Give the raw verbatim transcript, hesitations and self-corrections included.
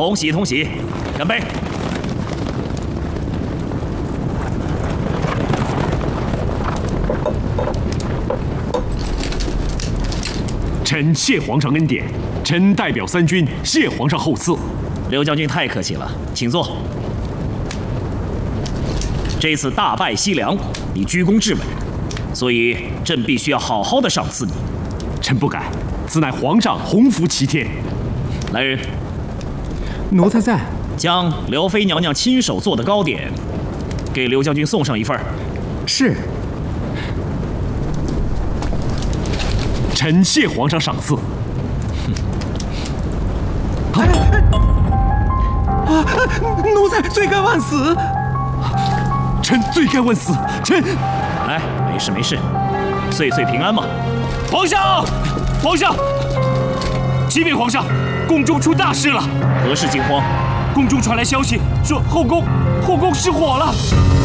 同喜同喜，干杯！ 臣谢皇上恩典，臣代表三军谢皇上厚赐。 刘将军太客气了，请坐。这次大败西凉，你居功至伟，所以朕必须要好好的赏赐你。 臣不敢，此乃皇上洪福齐天。 来人， 奴才在。 将刘妃娘娘亲手做的糕点，给刘将军送上一份。 是。 臣谢皇上赏赐。 哎啊！奴才罪该万死。 臣罪该万死。臣， 来，没事没事，岁岁平安嘛。 皇上，皇上，启禀皇上，宫中出大事了。 何事惊慌？ 宫中传来消息，说后宫后宫失火了。